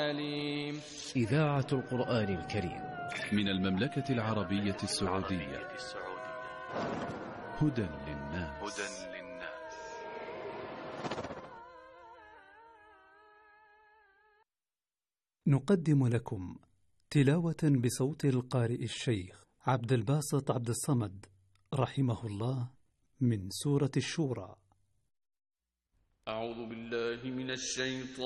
إذاعة القرآن الكريم من المملكة العربية السعودية. هدى للناس. نقدم لكم تلاوة بصوت القارئ الشيخ عبد الباسط عبد الصمد رحمه الله من سورة الشورى. أعوذ بالله من الشيطان